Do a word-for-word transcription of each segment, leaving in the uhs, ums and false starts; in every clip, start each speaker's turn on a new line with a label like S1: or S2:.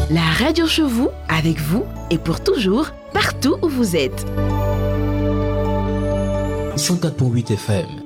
S1: La radio chez vous, avec vous et pour toujours, partout où vous êtes.
S2: cent quatre virgule huit F M.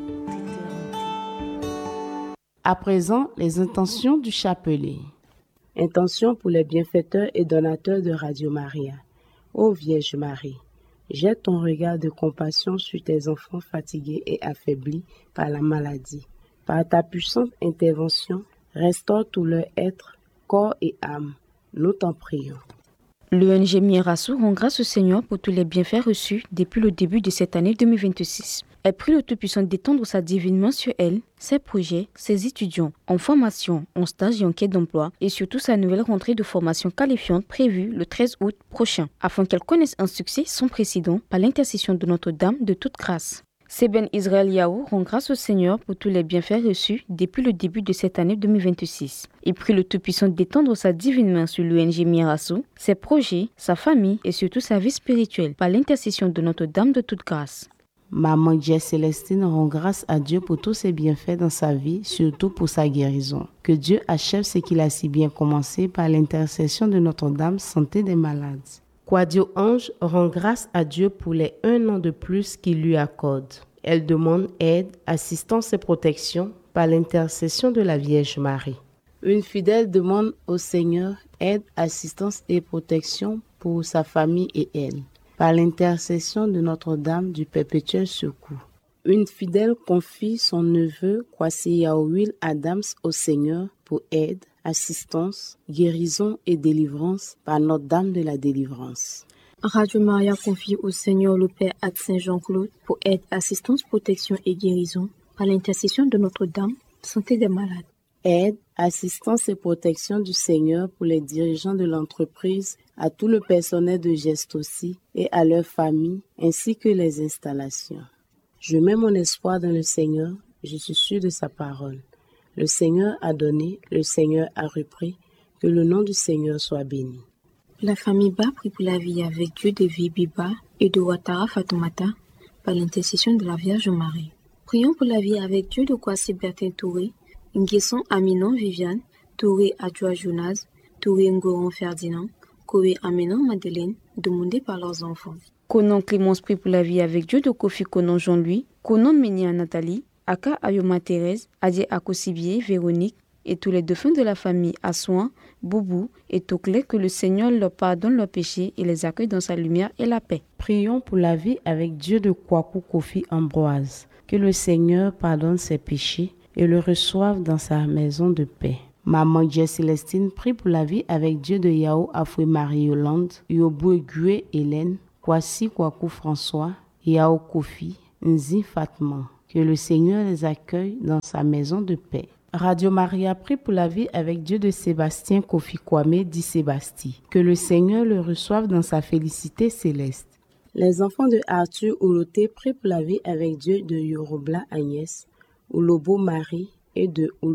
S3: À présent, les intentions du chapelet. Intention pour les bienfaiteurs et donateurs de Radio Maria. Ô Vierge Marie, jette ton regard de compassion sur tes enfants fatigués et affaiblis par la maladie. Par ta puissante intervention, restaure tout leur être, corps et âme. Nous t'en prions.
S4: L'O N G Mirassou rend grâce au Seigneur pour tous les bienfaits reçus depuis le début de cette année deux mille vingt-six. Elle prie le Tout-Puissant d'étendre sa divine main sur elle, ses projets, ses étudiants, en formation, en stage et en quête d'emploi, et surtout sa nouvelle rentrée de formation qualifiante prévue le treize août prochain, afin qu'elle connaisse un succès sans précédent par l'intercession de Notre-Dame de toute grâce. Seben Israël Yahou rend grâce au Seigneur pour tous les bienfaits reçus depuis le début de cette année deux mille vingt-six. Il prie le Tout-Puissant d'étendre sa divine main sur l'O N G Mirassou, ses projets, sa famille et surtout sa vie spirituelle par l'intercession de Notre-Dame de toute grâce.
S3: Maman Dieu Célestine rend grâce à Dieu pour tous ses bienfaits dans sa vie, surtout pour sa guérison. Que Dieu achève ce qu'il a si bien commencé par l'intercession de Notre-Dame, santé des malades. Quadio Ange rend grâce à Dieu pour les un an de plus qu'il lui accorde. Elle demande aide, assistance et protection par l'intercession de la Vierge Marie. Une fidèle demande au Seigneur aide, assistance et protection pour sa famille et elle, par l'intercession de Notre-Dame du Perpétuel Secours. Une fidèle confie son neveu Kwasi Yaouil Adams au Seigneur pour aide, assistance, guérison et délivrance par Notre-Dame de la Délivrance.
S5: Radio Maria confie au Seigneur le Père Ad Saint Jean-Claude pour aide, assistance, protection et guérison par l'intercession de Notre-Dame, santé des malades.
S3: Aide, assistance et protection du Seigneur pour les dirigeants de l'entreprise, à tout le personnel de geste aussi et à leurs familles, ainsi que les installations. Je mets mon espoir dans le Seigneur, je suis sûr de sa parole. Le Seigneur a donné, le Seigneur a repris, que le nom du Seigneur soit béni.
S5: La famille Ba prie pour la vie avec Dieu de Vibiba et de Ouattara Fatoumata par l'intercession de la Vierge Marie. Prions pour la vie avec Dieu de Kwasi Bertin Touré, Nguesson Aminon Viviane, Touré Adjoa Jonas, Touré Ngoron Ferdinand, Koé Aminon Madeleine, demandés par leurs enfants.
S4: Konon Clémence prie pour la vie avec Dieu de Kofi Konon Jean-Louis, Konon Ménia Nathalie, Aka Ayoma Thérèse, Adie Akosibier Véronique, et tous les défunts de la famille Assouan, Boubou et Tokle, que le Seigneur leur pardonne leurs péchés et les accueille dans sa lumière et la paix.
S3: Prions pour la vie avec Dieu de Kwaku Kofi Ambroise, que le Seigneur pardonne ses péchés et le reçoive dans sa maison de paix. Maman Dieu Célestine prie pour la vie avec Dieu de Yao Afoué Marie-Yolande, Yobo Gué Hélène, Kwasi Kwaku François, Yao Kofi, Nzi Fatma, que le Seigneur les accueille dans sa maison de paix. Radio Maria prie pour la vie avec Dieu de Sébastien Kofi Kwame dit Sébastien. Que le Seigneur le reçoive dans sa félicité céleste. Les enfants de Arthur Ouloté prient pour la vie avec Dieu de Yorobla Agnès, Oulobo Marie et de